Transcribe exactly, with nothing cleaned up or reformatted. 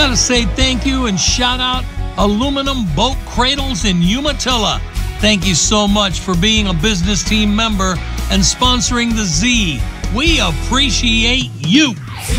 Gotta say thank you and shout out Aluminum Boat Cradles in Umatilla. Thank you so much for being a business team member and sponsoring the Z. We appreciate you.